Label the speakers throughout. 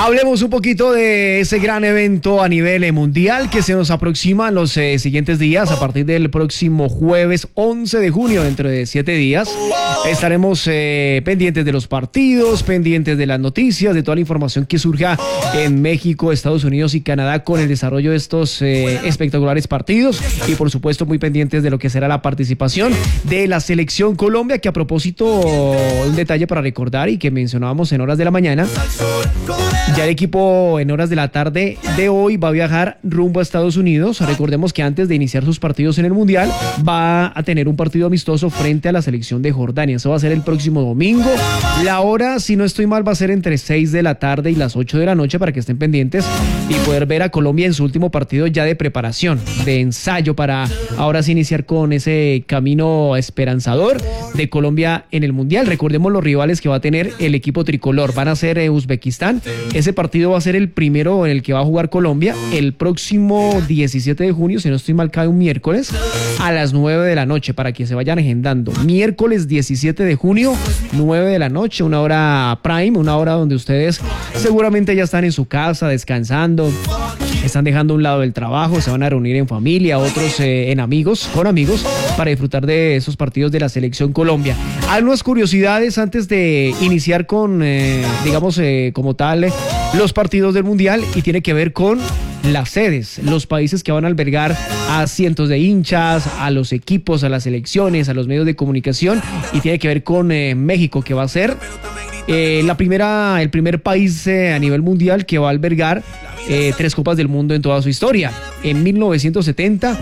Speaker 1: Hablemos un poquito de ese gran evento a nivel mundial que se nos aproxima en los siguientes días. A partir del próximo jueves 11 de junio, dentro de 7 días, estaremos pendientes de los partidos, pendientes de las noticias, de toda la información que surja en México, Estados Unidos y Canadá con el desarrollo de estos espectaculares partidos, y por supuesto muy pendientes de lo que será la participación de la selección Colombia, que a propósito, un detalle para recordar y que mencionábamos en horas de la mañana, ya el equipo en horas de la tarde de hoy va a viajar rumbo a Estados Unidos. Recordemos que antes de iniciar sus partidos en el Mundial va a tener un partido amistoso frente a la selección de Jordania. Eso va a ser el próximo domingo. La hora, si no estoy mal, va a ser entre 6 de la tarde y las 8 de la noche para que estén pendientes y poder ver a Colombia en su último partido ya de preparación, de ensayo, para ahora sí iniciar con ese camino esperanzador de Colombia en el Mundial. Recordemos los rivales que va a tener el equipo tricolor. Van a ser Uzbekistán. Ese partido va a ser el primero en el que va a jugar Colombia el próximo 17 de junio, si no estoy mal, cae un miércoles a las 9 de la noche, para que se vayan agendando. Miércoles 17 de junio, 9 de la noche, una hora prime, una hora donde ustedes seguramente ya están en su casa descansando, están dejando a un lado el trabajo, se van a reunir en familia, otros con amigos, para disfrutar de esos partidos de la selección Colombia. Algunas curiosidades antes de iniciar con, como tal, los partidos del Mundial, y tiene que ver con las sedes, los países que van a albergar a cientos de hinchas, a los equipos, a las selecciones, a los medios de comunicación, y tiene que ver con México, que va a ser el primer país a nivel mundial que va a albergar 3 Copas del Mundo en toda su historia. En 1970,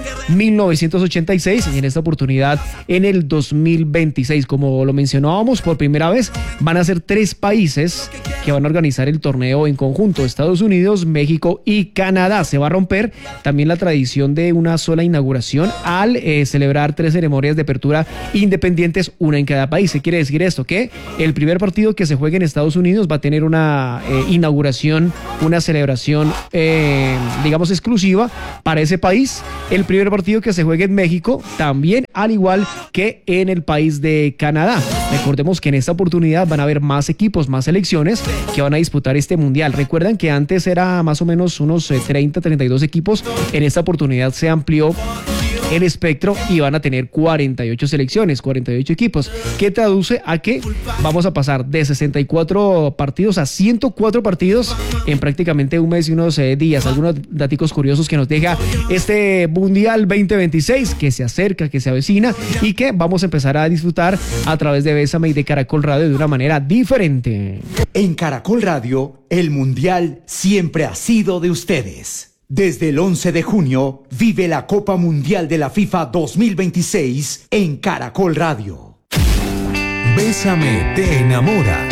Speaker 1: 1986 y en esta oportunidad en el 2026. Como lo mencionábamos, por primera vez van a ser 3 países que van a organizar el torneo en conjunto: Estados Unidos, México y Canadá. Se va a romper también la tradición de una sola inauguración al celebrar 3 ceremonias de apertura independientes, una en cada país. ¿Qué quiere decir esto? Que el primer partido que se juegue en Estados Unidos va a tener una inauguración, una celebración exclusiva para ese país. El primer partido que se juegue en México también, al igual que en el país de Canadá. Recordemos que en esta oportunidad van a haber más equipos, más selecciones que van a disputar este mundial. Recuerdan que antes era más o menos unos 32 equipos. En esta oportunidad se amplió el espectro y van a tener 48 selecciones, 48 equipos, que traduce a que vamos a pasar de 64 partidos a 104 partidos en prácticamente un mes y unos días. Algunos datos curiosos que nos deja este Mundial 2026 que se acerca, que se avecina y que vamos a empezar a disfrutar a través de Bésame y de Caracol Radio de una manera diferente.
Speaker 2: En Caracol Radio, el Mundial siempre ha sido de ustedes. Desde el 11 de junio, vive la Copa Mundial de la FIFA 2026 en Caracol Radio.
Speaker 3: Bésame te enamora.